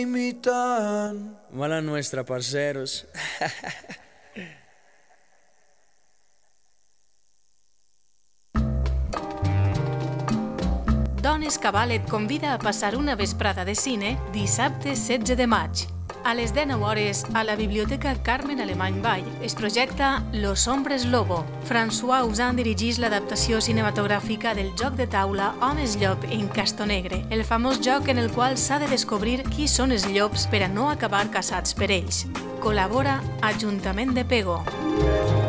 imitant. Mala nuestra, parceros. Dones Cabal et convida a passar una vesprada de cine dissabte 16 de maig. A les 19 hores, a la Biblioteca Carmen Alemany Vall, es projecta Los Hombres Lobo. François Ozon dirigeix l'adaptació cinematogràfica del joc de taula Homes Llop en Castonegre, el famós joc en el qual s'ha de descobrir qui són els llops per a no acabar caçats per ells. Col·labora Ajuntament de Pego.